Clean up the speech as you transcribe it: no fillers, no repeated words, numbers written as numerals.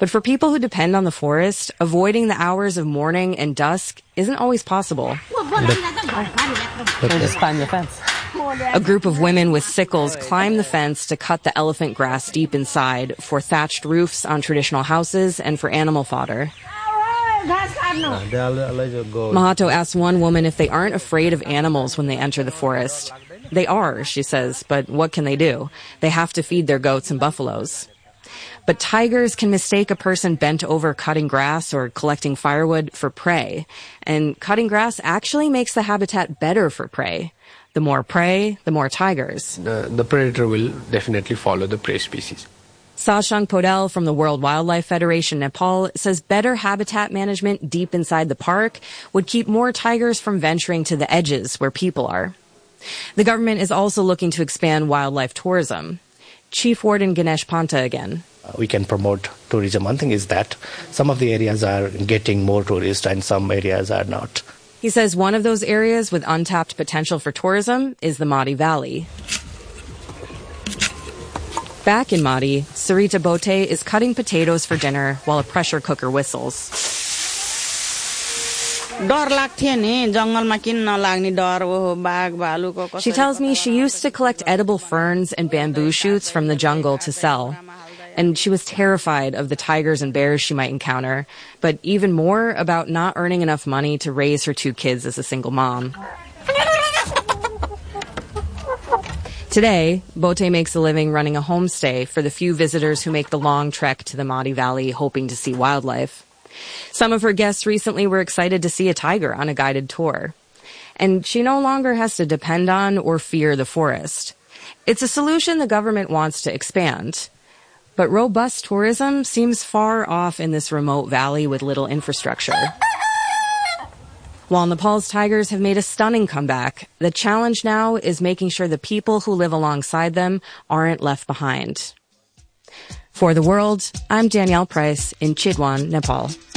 But for people who depend on the forest, avoiding the hours of morning and dusk isn't always possible. Just climb the fence. A group of women with sickles climb the fence to cut the elephant grass deep inside for thatched roofs on traditional houses and for animal fodder. Mahato asks one woman if they aren't afraid of animals when they enter the forest. They are, she says, but what can they do? They have to feed their goats and buffaloes. But tigers can mistake a person bent over cutting grass or collecting firewood for prey. And cutting grass actually makes the habitat better for prey. The more prey, the more tigers. The predator will definitely follow the prey species. Sashang Podel from the World Wildlife Federation Nepal says better habitat management deep inside the park would keep more tigers from venturing to the edges where people are. The government is also looking to expand wildlife tourism. Chief Warden Ganesh Panta again. We can promote tourism. One thing is that some of the areas are getting more tourists and some areas are not. He says one of those areas with untapped potential for tourism is the Madi Valley. Back in Madi, Sarita Bote is cutting potatoes for dinner while a pressure cooker whistles. She tells me she used to collect edible ferns and bamboo shoots from the jungle to sell. And she was terrified of the tigers and bears she might encounter, but even more about not earning enough money to raise her 2 kids as a single mom. Today, Bote makes a living running a homestay for the few visitors who make the long trek to the Madi Valley hoping to see wildlife. Some of her guests recently were excited to see a tiger on a guided tour. And she no longer has to depend on or fear the forest. It's a solution the government wants to expand. But robust tourism seems far off in this remote valley with little infrastructure. While Nepal's tigers have made a stunning comeback, the challenge now is making sure the people who live alongside them aren't left behind. For The World, I'm Danielle Price in Chitwan, Nepal.